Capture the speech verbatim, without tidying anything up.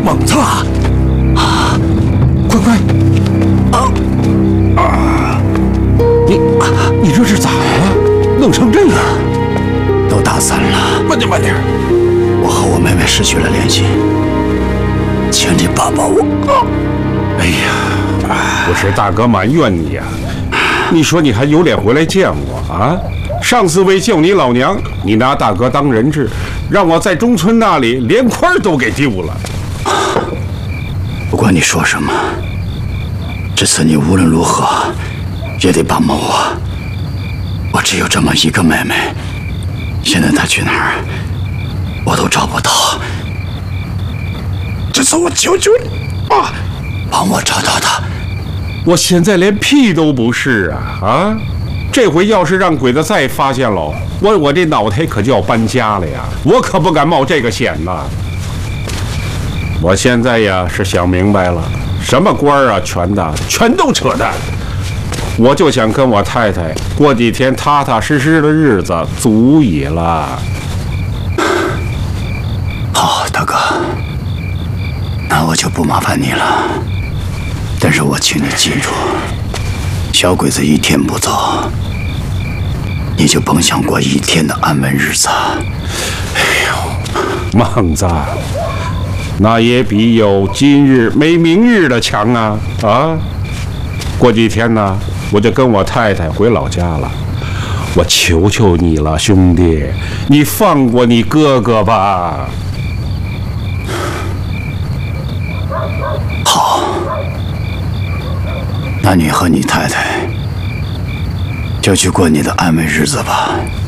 猛子啊！啊，快快！啊啊！你你这是咋了？弄成这样？ 都打散了。 慢点慢点！ 我和我妹妹失去了联系，请你帮帮我。啊、 哎呀，不是大哥埋怨你呀、啊，你说你还有脸回来见我啊？上次为救你老娘，你拿大哥当人质，让我在中村那里连块都给丢了。 不管你说什么，这次你无论如何也得帮帮我。我只有这么一个妹妹，现在她去哪儿，我都找不到。这次我求求你啊，帮我找到她。 我现在连屁都不是啊啊！这回要是让鬼子再发现了，我我这脑袋可就要搬家了呀！我可不敢冒这个险呐。我现在呀是想明白了，什么官啊，全的全都扯淡。我就想跟我太太过几天踏踏实实的日子，足矣了。 好，大哥，那我就不麻烦你了。但是我请你记住，小鬼子一天不走，你就甭想过一天的安稳日子。 哎呦，孟子，那也比有今日没明日的强啊！啊，过几天呢，我就跟我太太回老家了。我求求你了，兄弟，你放过你哥哥吧。 好，那你和你太太就去过你的安稳日子吧。